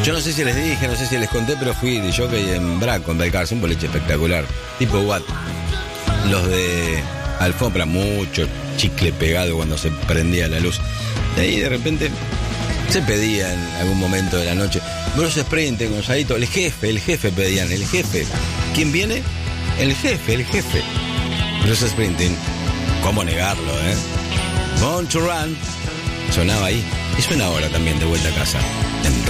Yo no sé si les dije, no sé si les conté, pero fui de jockey en Braco, en Balcarce, un boliche espectacular. Tipo Watt. Los de alfombra, mucho chicle pegado cuando se prendía la luz. Y ahí de repente se pedía en algún momento de la noche Bruce Springsteen, Gonzalito, el jefe pedían, el jefe. ¿Quién viene? El jefe. Bruce Springsteen. ¿Cómo negarlo, Born to Run sonaba ahí. Y suena ahora también de vuelta a casa. En